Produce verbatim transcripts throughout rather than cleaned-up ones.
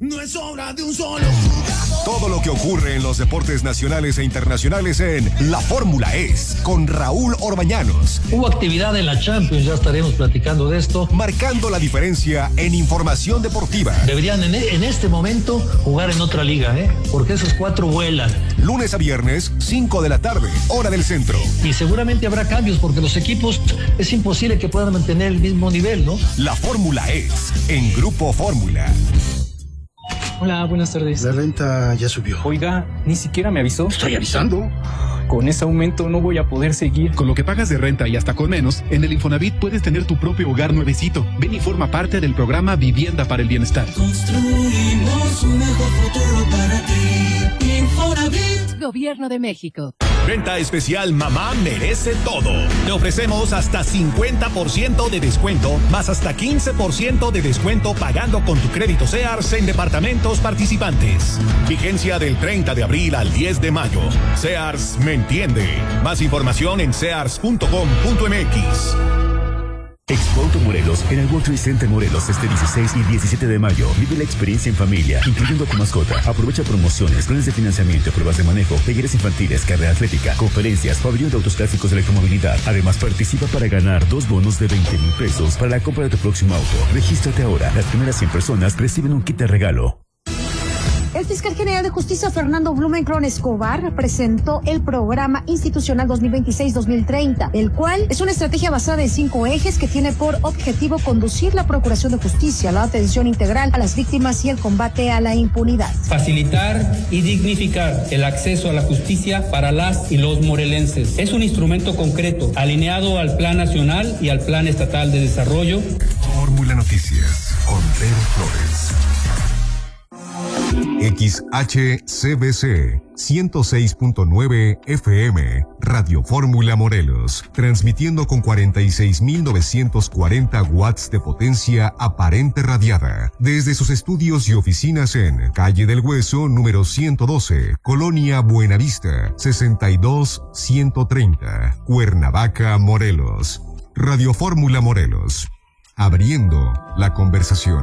No es obra de un solo jugador. Todo lo que ocurre en los deportes nacionales e internacionales en La Fórmula es con Raúl Orbañanos. Hubo actividad en la Champions, ya estaremos platicando de esto. Marcando la diferencia en información deportiva. Deberían en, en este momento jugar en otra liga, ¿eh? Porque esos cuatro vuelan. Lunes a viernes, cinco de la tarde, hora del centro. Y seguramente habrá cambios porque los equipos es imposible que puedan mantener el mismo nivel, ¿no? La Fórmula es en Grupo Fórmula. Hola, buenas tardes. La renta ya subió. Oiga, ni siquiera me avisó. Estoy avisando. Con ese aumento no voy a poder seguir. Con lo que pagas de renta y hasta con menos, en el Infonavit puedes tener tu propio hogar nuevecito. Ven y forma parte del programa Vivienda para el Bienestar. Construimos un mejor futuro para ti. Infonavit. Gobierno de México. Venta especial Mamá Merece Todo. Te ofrecemos hasta cincuenta por ciento de descuento, más hasta quince por ciento de descuento pagando con tu crédito Sears en departamentos participantes. Vigencia del treinta de abril al diez de mayo. Sears me entiende. Más información en sears punto com punto m x. Expo Auto Morelos en el World Trade Center Morelos este dieciséis y diecisiete de mayo. Vive la experiencia en familia, incluyendo a tu mascota. Aprovecha promociones, planes de financiamiento, pruebas de manejo, talleres infantiles, carrera atlética, conferencias, pabellón de autos clásicos de electromovilidad. Además, participa para ganar dos bonos de veinte mil pesos para la compra de tu próximo auto. Regístrate ahora. Las primeras cien personas reciben un kit de regalo. El fiscal general de justicia Fernando Blumenkron Escobar presentó el programa institucional dos mil veintiséis dos mil treinta, el cual es una estrategia basada en cinco ejes que tiene por objetivo conducir la procuración de justicia, la atención integral a las víctimas y el combate a la impunidad. Facilitar y dignificar el acceso a la justicia para las y los morelenses. Es un instrumento concreto, alineado al Plan Nacional y al Plan Estatal de Desarrollo. Fórmula Noticias con Pedro Flores. X H C B C ciento seis punto nueve F M, Radio Fórmula Morelos, transmitiendo con cuarenta y seis mil novecientos cuarenta watts de potencia aparente radiada, desde sus estudios y oficinas en Calle del Hueso, número ciento doce, Colonia Buenavista, sesenta y dos ciento treinta, Cuernavaca, Morelos. Radio Fórmula Morelos, abriendo la conversación.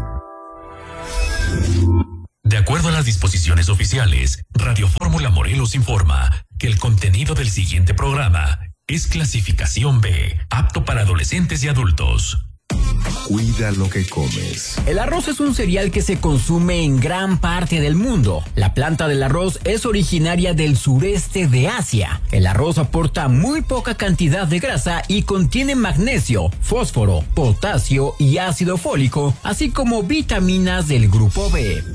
De acuerdo a las disposiciones oficiales, Radio Fórmula Morelos informa que el contenido del siguiente programa es clasificación B, apto para adolescentes y adultos. Cuida lo que comes. El arroz es un cereal que se consume en gran parte del mundo. La planta del arroz es originaria del sureste de Asia. El arroz aporta muy poca cantidad de grasa y contiene magnesio, fósforo, potasio y ácido fólico, así como vitaminas del grupo B.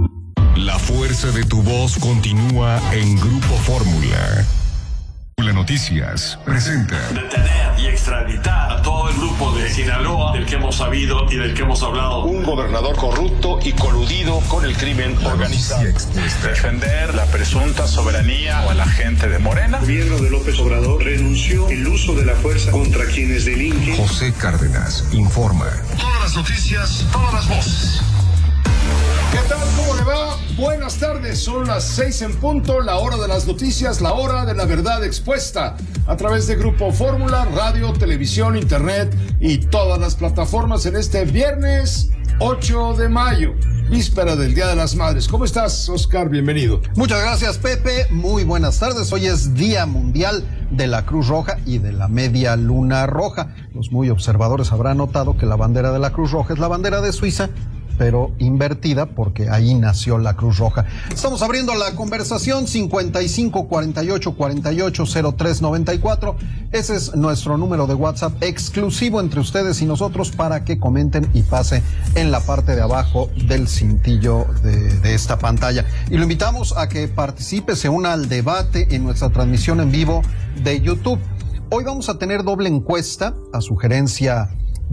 La fuerza de tu voz continúa en Grupo Fórmula. Fórmula Noticias presenta. Detener y extraditar a todo el grupo de Sinaloa del que hemos sabido y del que hemos hablado. Un gobernador corrupto y coludido con el crimen organizado. Defender la presunta soberanía o a la gente de Morena. El gobierno de López Obrador renunció el uso de la fuerza contra quienes delinquen. José Cárdenas informa. Todas las noticias, todas las voces. ¿Qué tal? ¿Cómo le va? Buenas tardes, son las seis en punto, la hora de las noticias, la hora de la verdad expuesta, a través de Grupo Fórmula, radio, televisión, internet y todas las plataformas en este viernes ocho de mayo, víspera del Día de las Madres. ¿Cómo estás, Oscar? Bienvenido. Muchas gracias, Pepe. Muy buenas tardes. Hoy es Día Mundial de la Cruz Roja y de la Media Luna Roja. Los muy observadores habrán notado que la bandera de la Cruz Roja es la bandera de Suiza, pero invertida porque ahí nació la Cruz Roja. Estamos abriendo la conversación cincuenta y cinco cuarenta y ocho cuarenta y ocho cero tres noventa y cuatro. Ese es nuestro número de WhatsApp exclusivo entre ustedes y nosotros para que comenten y pase en la parte de abajo del cintillo de, de esta pantalla. Y lo invitamos a que participe, se una al debate en nuestra transmisión en vivo de YouTube. Hoy vamos a tener doble encuesta a sugerencia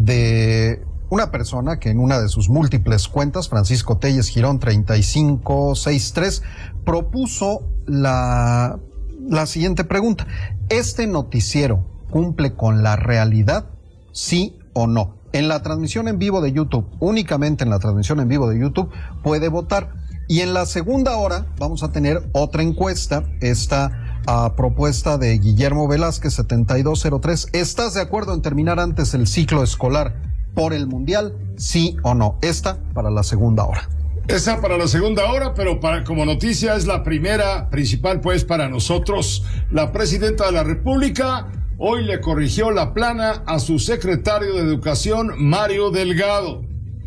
de una persona que en una de sus múltiples cuentas, Francisco Telles Girón treinta y cinco sesenta y tres, propuso la, la siguiente pregunta. ¿Este noticiero cumple con la realidad? ¿Sí o no? En la transmisión en vivo de YouTube, únicamente en la transmisión en vivo de YouTube, puede votar. Y en la segunda hora vamos a tener otra encuesta, esta a propuesta de Guillermo Velázquez, setenta y dos cero tres. ¿Estás de acuerdo en terminar antes el ciclo escolar por el Mundial? ¿Sí o no? Esta para la segunda hora. Esa para la segunda hora, pero para como noticia es la primera principal, pues, para nosotros. La presidenta de la República hoy le corrigió la plana a su secretario de Educación, Mario Delgado,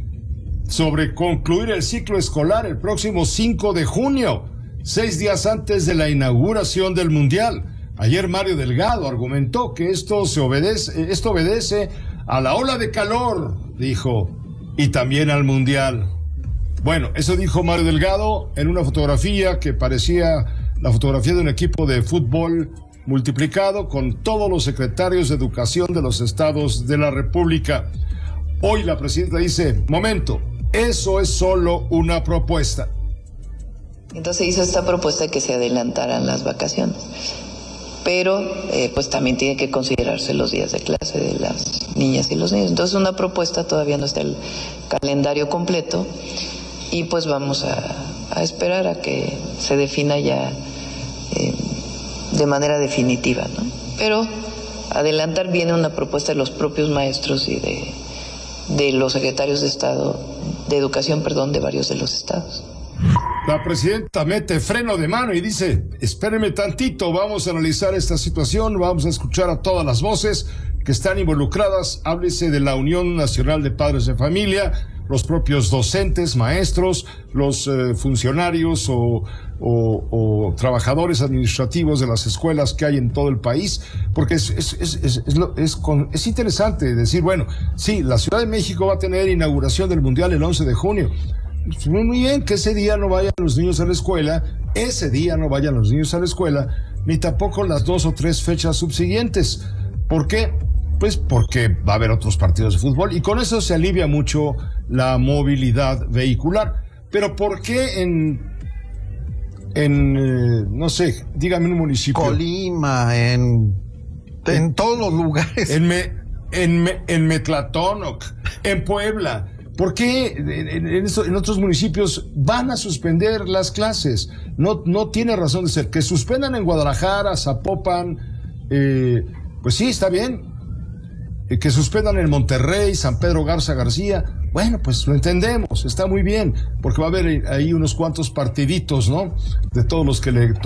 sobre concluir el ciclo escolar el próximo cinco de junio, seis días antes de la inauguración del Mundial. Ayer Mario Delgado argumentó que esto se obedece, esto obedece a la ola de calor, dijo, y también al Mundial. Bueno, eso dijo Mario Delgado en una fotografía que parecía la fotografía de un equipo de fútbol multiplicado con todos los secretarios de educación de los estados de la República. Hoy la presidenta dice, momento, eso es solo una propuesta. Entonces hizo esta propuesta de que se adelantaran las vacaciones, pero eh, pues también tiene que considerarse los días de clase de las niñas y los niños. Entonces una propuesta, todavía no está el calendario completo, y pues vamos a, a esperar a que se defina ya eh, de manera definitiva, ¿no? Pero adelantar viene una propuesta de los propios maestros y de, de los secretarios de Estado, de Educación, perdón, de varios de los estados. La presidenta mete freno de mano y dice, espérenme tantito, vamos a analizar esta situación, vamos a escuchar a todas las voces que están involucradas, háblese de la Unión Nacional de Padres de Familia, los propios docentes, maestros, los eh, funcionarios o, o, o trabajadores administrativos de las escuelas que hay en todo el país, porque es, es, es, es, es, lo, es, con, es interesante decir, bueno, sí, la Ciudad de México va a tener inauguración del Mundial el once de junio. Muy bien, que ese día no vayan los niños a la escuela, ese día no vayan los niños a la escuela, ni tampoco las dos o tres fechas subsiguientes. ¿Por qué? Pues porque va a haber otros partidos de fútbol y con eso se alivia mucho la movilidad vehicular. Pero ¿por qué en, en eh, no sé, dígame un municipio? Colima, en, en, en todos los lugares. En, me, en, me, en Metlatónoc, en Puebla. ¿Por qué en, en, eso, en otros municipios van a suspender las clases? No, no tiene razón de ser. Que suspendan en Guadalajara, Zapopan, eh, pues sí, está bien. Eh, que suspendan en Monterrey, San Pedro Garza García, bueno, pues lo entendemos, está muy bien, porque va a haber ahí unos cuantos partiditos, ¿no? De todos los que le